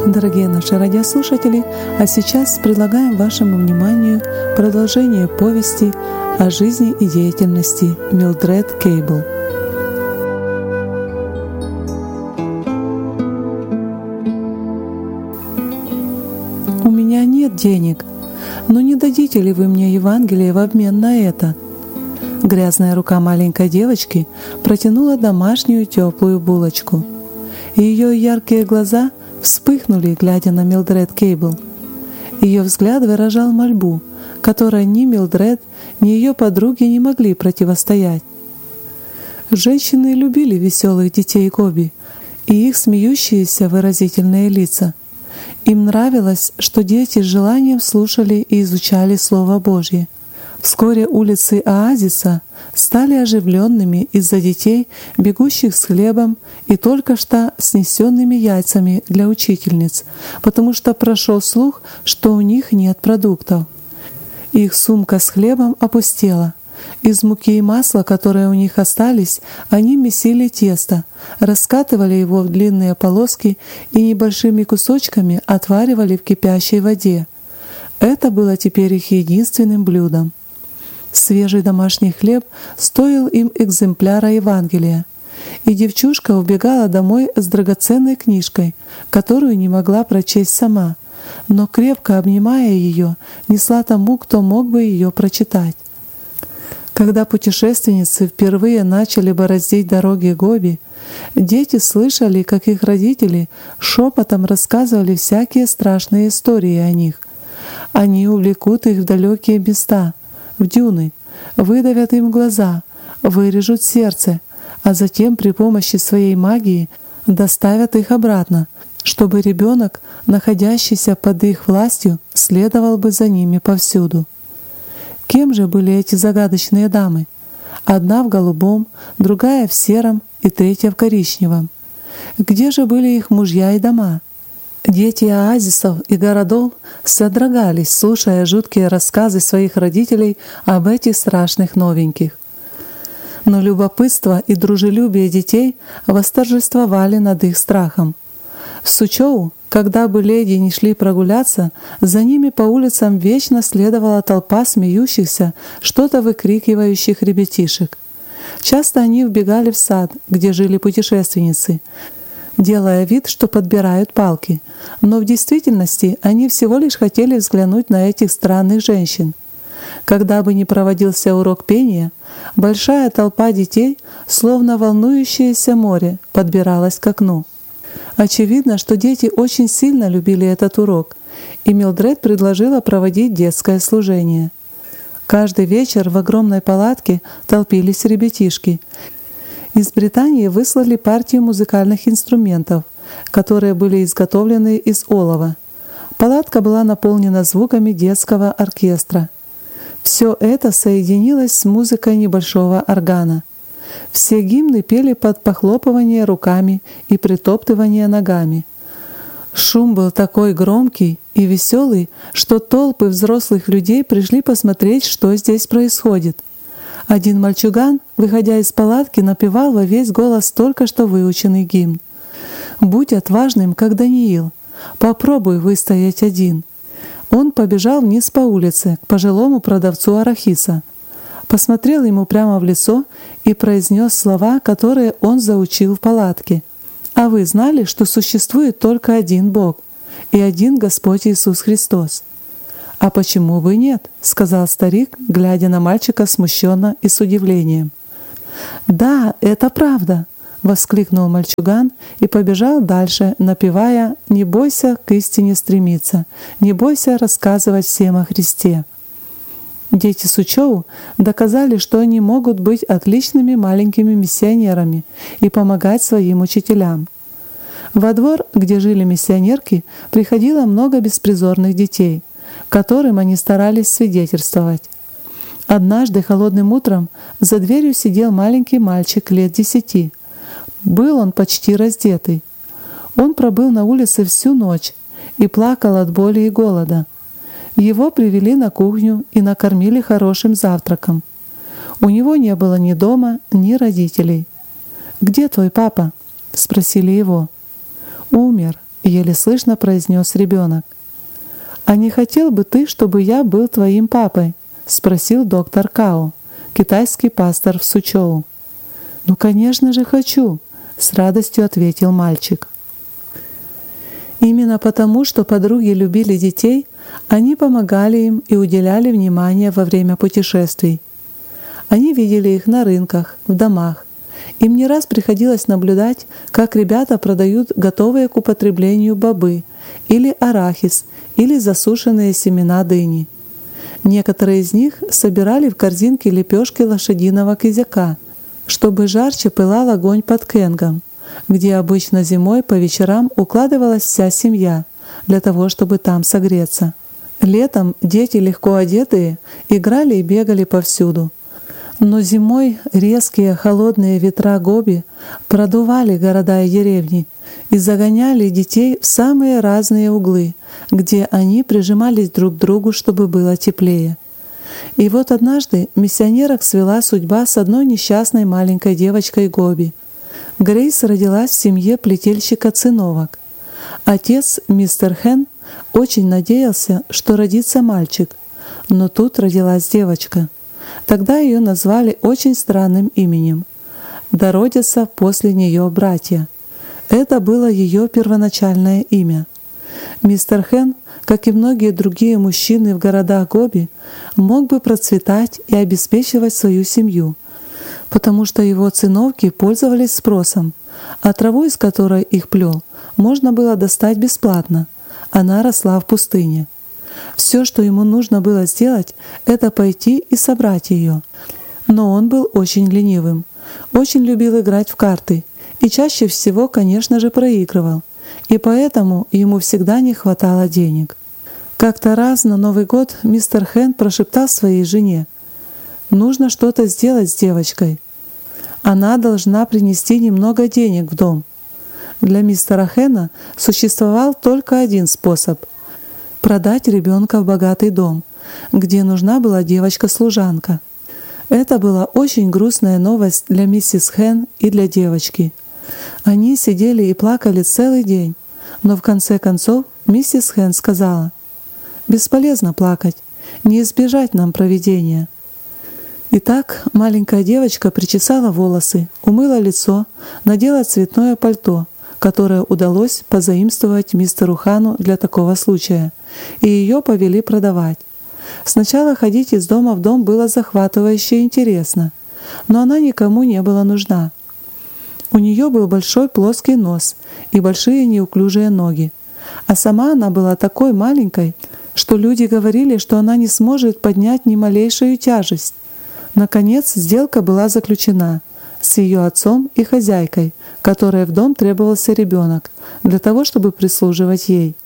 Дорогие наши радиослушатели, а сейчас предлагаем вашему вниманию продолжение повести о жизни и деятельности Милдред Кейбл. «У меня нет денег, но не дадите ли вы мне Евангелие в обмен на это?» Грязная рука маленькой девочки протянула домашнюю теплую булочку. Ее яркие глаза вспыхнули, глядя на Милдред Кейбл. Ее взгляд выражал мольбу, которой ни Милдред, ни ее подруги не могли противостоять. Женщины любили веселых детей Гоби и их смеющиеся выразительные лица. Им нравилось, что дети с желанием слушали и изучали Слово Божье. Вскоре улицы оазиса стали оживленными из-за детей, бегущих с хлебом и только что снесенными яйцами для учительниц, потому что прошел слух, что у них нет продуктов. Их сумка с хлебом опустела. Из муки и масла, которые у них остались, они месили тесто, раскатывали его в длинные полоски и небольшими кусочками отваривали в кипящей воде. Это было теперь их единственным блюдом. Свежий домашний хлеб стоил им экземпляра Евангелия, и девчушка убегала домой с драгоценной книжкой, которую не могла прочесть сама, но, крепко обнимая ее, несла тому, кто мог бы ее прочитать. Когда путешественницы впервые начали бороздить дороги Гоби, дети слышали, как их родители шепотом рассказывали всякие страшные истории о них. Они увлекут их в далекие места, в дюны, выдавят им глаза, вырежут сердце, а затем при помощи своей магии доставят их обратно, чтобы ребенок, находящийся под их властью, следовал бы за ними повсюду. Кем же были эти загадочные дамы? Одна в голубом, другая в сером и третья в коричневом. Где же были их мужья и дома? Дети оазисов и городов содрогались, слушая жуткие рассказы своих родителей об этих страшных новеньких. Но любопытство и дружелюбие детей восторжествовали над их страхом. В Сучоу, когда бы леди не шли прогуляться, за ними по улицам вечно следовала толпа смеющихся, что-то выкрикивающих ребятишек. Часто они вбегали в сад, где жили путешественницы, делая вид, что подбирают палки, но в действительности они всего лишь хотели взглянуть на этих странных женщин. Когда бы ни проводился урок пения, большая толпа детей, словно волнующееся море, подбиралась к окну. Очевидно, что дети очень сильно любили этот урок, и Милдред предложила проводить детское служение. Каждый вечер в огромной палатке толпились ребятишки. Из Британии выслали партию музыкальных инструментов, которые были изготовлены из олова. Палатка была наполнена звуками детского оркестра. Все это соединилось с музыкой небольшого органа. Все гимны пели под похлопывание руками и притоптывание ногами. Шум был такой громкий и веселый, что толпы взрослых людей пришли посмотреть, что здесь происходит. Один мальчуган, выходя из палатки, напевал во весь голос только что выученный гимн. «Будь отважным, как Даниил, попробуй выстоять один». Он побежал вниз по улице к пожилому продавцу арахиса, посмотрел ему прямо в лицо и произнес слова, которые он заучил в палатке. «А вы знали, что существует только один Бог и один Господь Иисус Христос?» «А почему бы нет?» — сказал старик, глядя на мальчика смущенно и с удивлением. «Да, это правда!» — воскликнул мальчуган и побежал дальше, напевая «Не бойся к истине стремиться, не бойся рассказывать всем о Христе». Дети Сучоу доказали, что они могут быть отличными маленькими миссионерами и помогать своим учителям. Во двор, где жили миссионерки, приходило много беспризорных детей, которым они старались свидетельствовать. Однажды холодным утром за дверью сидел маленький мальчик лет 10. Был он почти раздетый. Он пробыл на улице всю ночь и плакал от боли и голода. Его привели на кухню и накормили хорошим завтраком. У него не было ни дома, ни родителей. «Где твой папа?» — спросили его. «Умер, еле слышно произнес ребенок. «А не хотел бы ты, чтобы я был твоим папой?» — спросил доктор Као, китайский пастор в Сучоу. «Ну, конечно же, хочу!» — с радостью ответил мальчик. Именно потому, что подруги любили детей, они помогали им и уделяли внимание во время путешествий. Они видели их на рынках, в домах. Им не раз приходилось наблюдать, как ребята продают готовые к употреблению бобы или арахис, или засушенные семена дыни. Некоторые из них собирали в корзинки лепешки лошадиного кизяка, чтобы жарче пылал огонь под кенгом, где обычно зимой по вечерам укладывалась вся семья для того, чтобы там согреться. Летом дети, легко одетые, играли и бегали повсюду. Но зимой резкие холодные ветра Гоби продували города и деревни и загоняли детей в самые разные углы, где они прижимались друг к другу, чтобы было теплее. И вот однажды миссионерок свела судьба с одной несчастной маленькой девочкой Гоби. Грейс родилась в семье плетельщика циновок. Отец, мистер Хэн, очень надеялся, что родится мальчик, но тут родилась девочка. Тогда ее назвали очень странным именем. Да родятся после нее братья. Это было ее первоначальное имя. Мистер Хэн, как и многие другие мужчины в городах Гоби, мог бы процветать и обеспечивать свою семью, потому что его циновки пользовались спросом, а траву, из которой их плел, можно было достать бесплатно. Она росла в пустыне. Все, что ему нужно было сделать, это пойти и собрать ее. Но он был очень ленивым, очень любил играть в карты и чаще всего, конечно же, проигрывал. И поэтому ему всегда не хватало денег. Как-то раз на Новый год мистер Хэн прошептал своей жене: «Нужно что-то сделать с девочкой. Она должна принести немного денег в дом». Для мистера Хэна существовал только один способ — продать ребенка в богатый дом, где нужна была девочка-служанка. Это была очень грустная новость для миссис Хэн и для девочки. Они сидели и плакали целый день, но в конце концов миссис Хэн сказала: «Бесполезно плакать, не избежать нам провидения». Итак, маленькая девочка причесала волосы, умыла лицо, надела цветное пальто, которое удалось позаимствовать мистеру Хану для такого случая, и ее повели продавать. Сначала ходить из дома в дом было захватывающе интересно, но она никому не была нужна. У нее был большой плоский нос и большие неуклюжие ноги, а сама она была такой маленькой, что люди говорили, что она не сможет поднять ни малейшую тяжесть. Наконец, сделка была заключена с ее отцом и хозяйкой, которой в дом требовался ребенок, для того, чтобы прислуживать ей.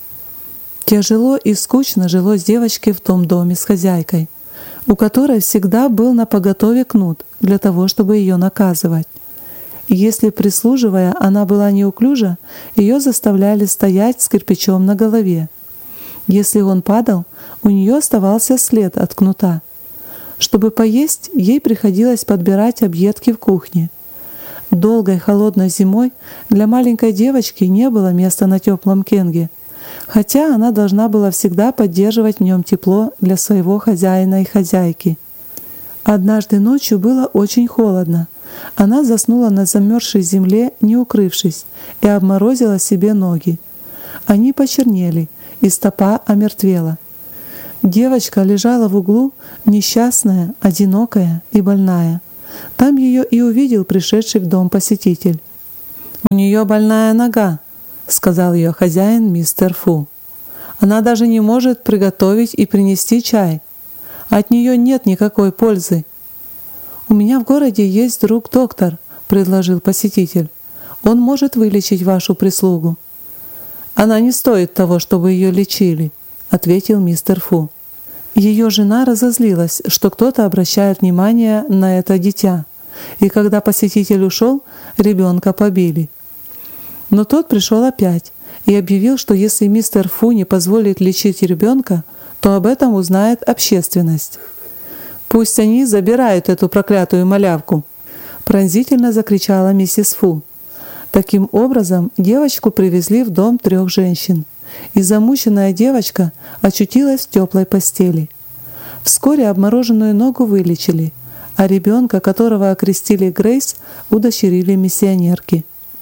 Тяжело и скучно жилось девочке в том доме с хозяйкой, у которой всегда был напоготове кнут для того, чтобы ее наказывать. И если, прислуживая, она была неуклюжа, ее заставляли стоять с кирпичом на голове. Если он падал, у нее оставался след от кнута. Чтобы поесть, ей приходилось подбирать объедки в кухне. Долгой холодной зимой для маленькой девочки не было места на теплом кенге, хотя она должна была всегда поддерживать в нем тепло для своего хозяина и хозяйки. Однажды ночью было очень холодно. Она заснула на замерзшей земле, не укрывшись, и обморозила себе ноги. Они почернели, и стопа омертвела. Девочка лежала в углу, несчастная, одинокая и больная. Там ее и увидел пришедший в дом посетитель. «У нее больная нога», — сказал ее хозяин мистер Фу. «Она даже не может приготовить и принести чай. От нее нет никакой пользы». «У меня в городе есть друг-доктор», — предложил посетитель. «Он может вылечить вашу прислугу». «Она не стоит того, чтобы ее лечили», — ответил мистер Фу. Ее жена разозлилась, что кто-то обращает внимание на это дитя, и когда посетитель ушел, ребенка побили. Но тот пришел опять и объявил, что если мистер Фу не позволит лечить ребенка, то об этом узнает общественность. «Пусть они забирают эту проклятую малявку!» — пронзительно закричала миссис Фу. Таким образом, девочку привезли в дом 3 женщин, и замученная девочка очутилась в теплой постели. Вскоре обмороженную ногу вылечили, а ребенка, которого окрестили Грейс, удочерили миссионерки.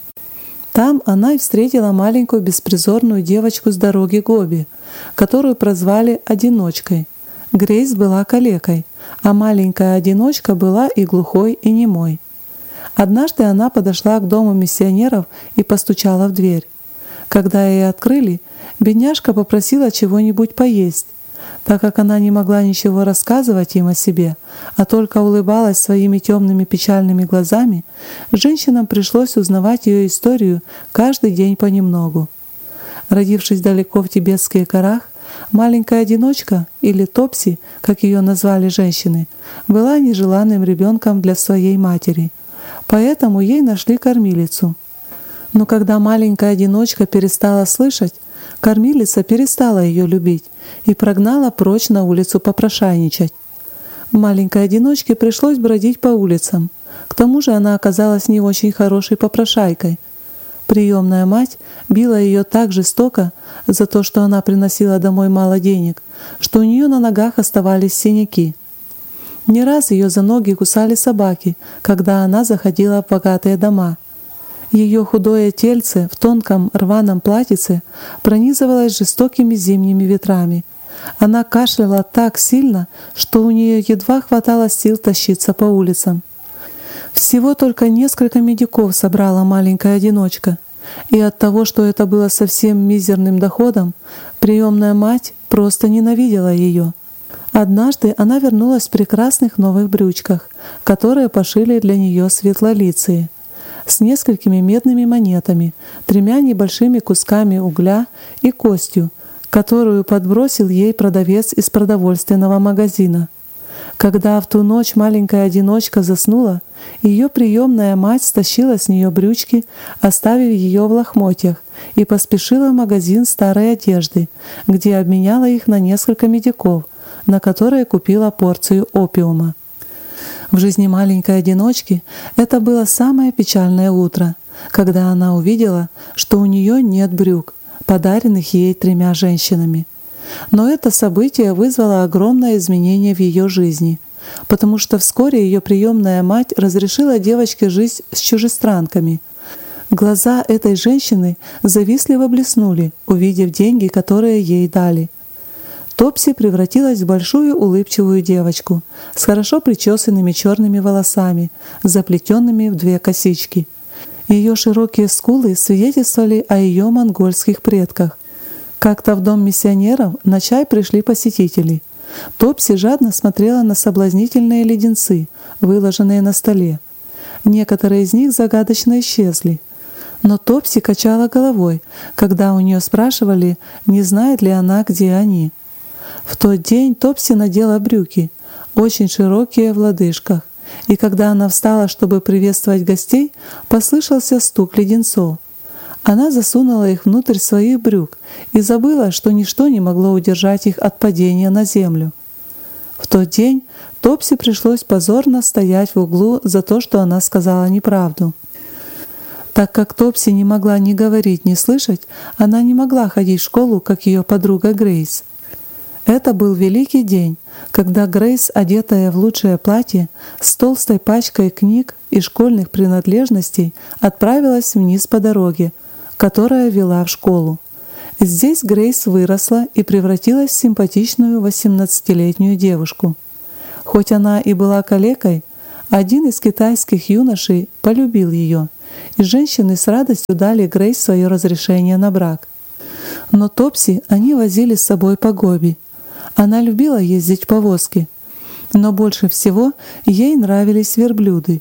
Там она и встретила маленькую беспризорную девочку с дороги Гоби, которую прозвали «одиночкой». Грейс была калекой, а маленькая одиночка была и глухой, и немой. Однажды она подошла к дому миссионеров и постучала в дверь. Когда ей открыли, бедняжка попросила чего-нибудь поесть. Так как она не могла ничего рассказывать им о себе, а только улыбалась своими темными печальными глазами, женщинам пришлось узнавать ее историю каждый день понемногу. Родившись далеко в тибетских горах, маленькая одиночка, или Топси, как ее назвали женщины, была нежеланным ребенком для своей матери, поэтому ей нашли кормилицу. Но когда маленькая одиночка перестала слышать, кормилица перестала ее любить и прогнала прочь на улицу попрошайничать. Маленькой одиночке пришлось бродить по улицам. К тому же она оказалась не очень хорошей попрошайкой. Приемная мать била ее так жестоко за то, что она приносила домой мало денег, что у нее на ногах оставались синяки. Не раз ее за ноги кусали собаки, когда она заходила в богатые дома. Ее худое тельце в тонком рваном платьице пронизывалось жестокими зимними ветрами. Она кашляла так сильно, что у нее едва хватало сил тащиться по улицам. Всего только несколько медиков собрала маленькая одиночка, и от того, что это было совсем мизерным доходом, приемная мать просто ненавидела ее. Однажды она вернулась в прекрасных новых брючках, которые пошили для нее светлолицые, с несколькими медными монетами, 3 небольшими кусками угля и костью, которую подбросил ей продавец из продовольственного магазина. Когда в ту ночь маленькая одиночка заснула, ее приемная мать стащила с нее брючки, оставив ее в лохмотьях, и поспешила в магазин старой одежды, где обменяла их на несколько медиков, на которые купила порцию опиума. В жизни маленькой одиночки это было самое печальное утро, когда она увидела, что у нее нет брюк, подаренных ей 3 женщинами. Но это событие вызвало огромное изменение в ее жизни, потому что вскоре ее приемная мать разрешила девочке жить с чужестранками. Глаза этой женщины завистливо блеснули, увидев деньги, которые ей дали. Топси превратилась в большую улыбчивую девочку с хорошо причесанными черными волосами, заплетенными в 2 косички. Ее широкие скулы свидетельствовали о ее монгольских предках. Как-то в дом миссионеров на чай пришли посетители. Топси жадно смотрела на соблазнительные леденцы, выложенные на столе. Некоторые из них загадочно исчезли. Но Топси качала головой, когда у нее спрашивали, не знает ли она, где они. В тот день Топси надела брюки, очень широкие в лодыжках, и когда она встала, чтобы приветствовать гостей, послышался стук леденцов. Она засунула их внутрь своих брюк и забыла, что ничто не могло удержать их от падения на землю. В тот день Топси пришлось позорно стоять в углу за то, что она сказала неправду. Так как Топси не могла ни говорить, ни слышать, она не могла ходить в школу, как ее подруга Грейс. Это был великий день, когда Грейс, одетая в лучшее платье, с толстой пачкой книг и школьных принадлежностей, отправилась вниз по дороге, которая вела в школу. Здесь Грейс выросла и превратилась в симпатичную 18-летнюю девушку. Хоть она и была калекой, один из китайских юношей полюбил ее, и женщины с радостью дали Грейс свое разрешение на брак. Но Топси они возили с собой по Гоби. Она любила ездить в повозке, но больше всего ей нравились верблюды.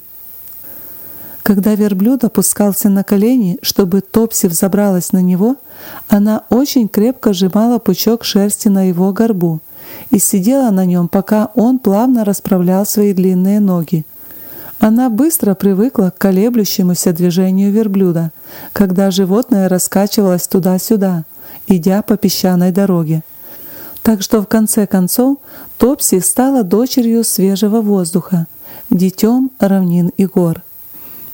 Когда верблюд опускался на колени, чтобы Топси взобралась на него, она очень крепко сжимала пучок шерсти на его горбу и сидела на нем, пока он плавно расправлял свои длинные ноги. Она быстро привыкла к колеблющемуся движению верблюда, когда животное раскачивалось туда-сюда, идя по песчаной дороге. Так что в конце концов Топси стала дочерью свежего воздуха, детем равнин и гор.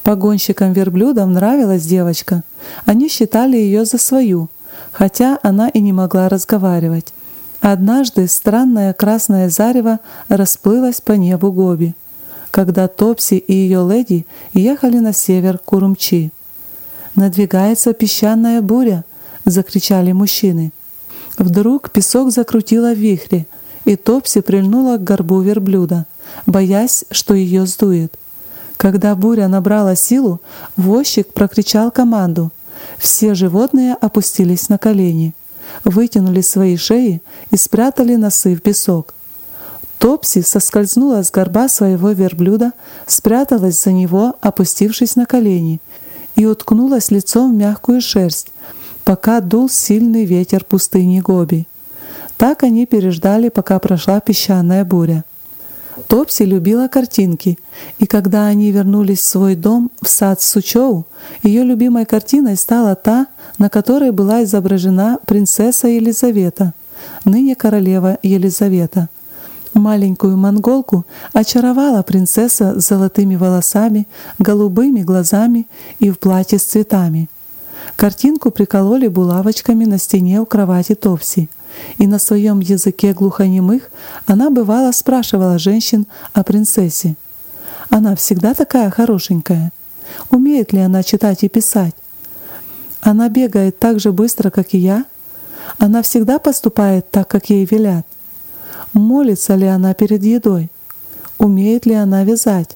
Погонщикам верблюдам нравилась девочка. Они считали ее за свою, хотя она и не могла разговаривать. Однажды странное красное зарево расплылось по небу Гоби, когда Топси и ее леди ехали на север к Урумчи. «Надвигается песчаная буря!» — закричали мужчины. Вдруг песок закрутило в вихре, и Топси прильнула к горбу верблюда, боясь, что ее сдует. Когда буря набрала силу, возчик прокричал команду. Все животные опустились на колени, вытянули свои шеи и спрятали носы в песок. Топси соскользнула с горба своего верблюда, спряталась за него, опустившись на колени, и уткнулась лицом в мягкую шерсть, пока дул сильный ветер пустыни Гоби. Так они переждали, пока прошла песчаная буря. Топси любила картинки, и когда они вернулись в свой дом в сад Сучоу, ее любимой картиной стала та, на которой была изображена принцесса Елизавета, ныне королева Елизавета. Маленькую монголку очаровала принцесса с золотыми волосами, голубыми глазами и в платье с цветами. Картинку прикололи булавочками на стене у кровати Топси, и на своем языке глухонемых она бывало спрашивала женщин о принцессе. Она всегда такая хорошенькая. Умеет ли она читать и писать? Она бегает так же быстро, как и я? Она всегда поступает так, как ей велят? Молится ли она перед едой? Умеет ли она вязать?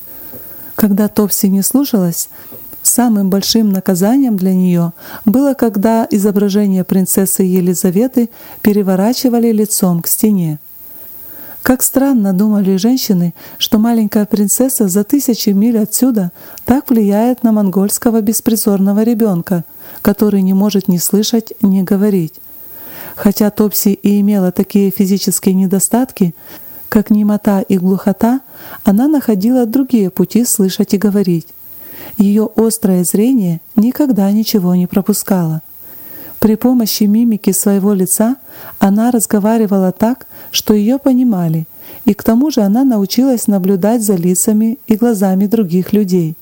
Когда Топси не слушалась, самым большим наказанием для нее было, когда изображение принцессы Елизаветы переворачивали лицом к стене. Как странно думали женщины, что маленькая принцесса за 1000 миль отсюда так влияет на монгольского беспризорного ребенка, который не может ни слышать, ни говорить. Хотя Топси и имела такие физические недостатки, как немота и глухота, она находила другие пути слышать и говорить. Ее острое зрение никогда ничего не пропускало. При помощи мимики своего лица она разговаривала так, что ее понимали, и к тому же она научилась наблюдать за лицами и глазами других людей.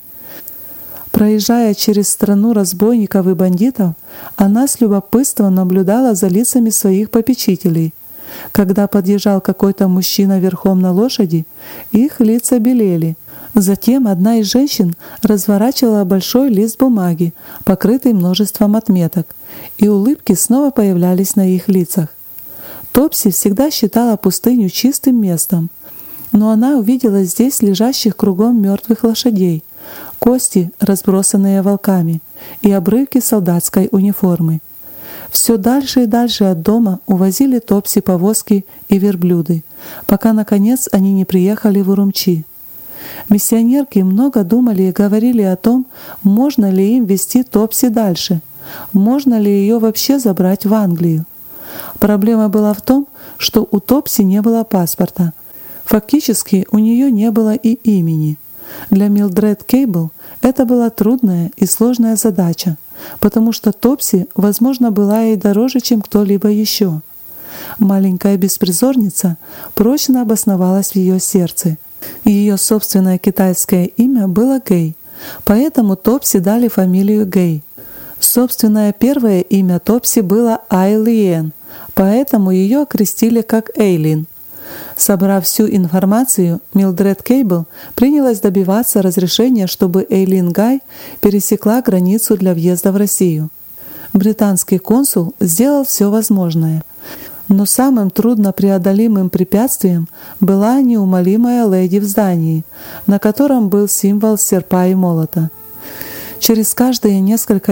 Проезжая через страну разбойников и бандитов, она с любопытством наблюдала за лицами своих попечителей. Когда подъезжал какой-то мужчина верхом на лошади, их лица белели. Затем одна из женщин разворачивала большой лист бумаги, покрытый множеством отметок, и улыбки снова появлялись на их лицах. Топси всегда считала пустыню чистым местом, но она увидела здесь лежащих кругом мертвых лошадей, кости, разбросанные волками, и обрывки солдатской униформы. Все дальше и дальше от дома увозили Топси повозки и верблюды, пока, наконец, они не приехали в Урумчи. Миссионерки много думали и говорили о том, можно ли им вести Топси дальше, можно ли ее вообще забрать в Англию. Проблема была в том, что у Топси не было паспорта. Фактически у нее не было и имени. Для Милдред Кейбл это была трудная и сложная задача, потому что Топси, возможно, была ей дороже, чем кто-либо еще. Маленькая беспризорница прочно обосновалась в ее сердце. Ее собственное китайское имя было Гэй, поэтому Топси дали фамилию Гэй. Собственное первое имя Топси было Айлиен, поэтому ее окрестили как Эйлин. Собрав всю информацию, Милдред Кейбл принялась добиваться разрешения, чтобы Эйлин Гай пересекла границу для въезда в Россию. Британский консул сделал все возможное, но самым труднопреодолимым препятствием была неумолимая леди в здании, на котором был символ серпа и молота. Через каждые несколько